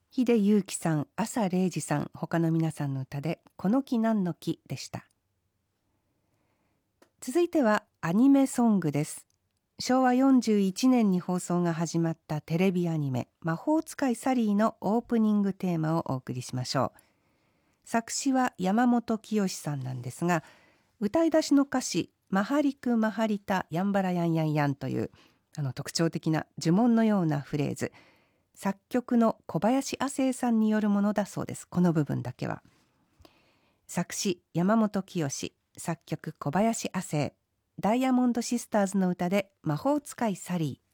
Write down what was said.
秀祐樹さん、朝零時さん、他の皆さんの歌でこの木何の木でした。続いてはアニメソングです。昭和41年に放送が始まったテレビアニメ魔法使いサリーのオープニングテーマをお送りしましょう。作詞は山本清さんなんですが、歌い出しの歌詞マハリクマハリタヤンバラヤンヤンヤンという特徴的な呪文のようなフレーズ、作曲の小林亜生さんによるものだそうです。この部分だけは。作詞山本清、作曲小林亜生、ダイヤモンドシスターズの歌で魔法使いサリー。